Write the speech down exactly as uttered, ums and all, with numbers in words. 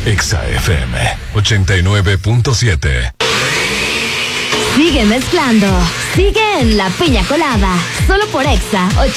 Exa F M ochenta y nueve punto siete. Sigue mezclando. Sigue en La Piña Colada. Solo por Exa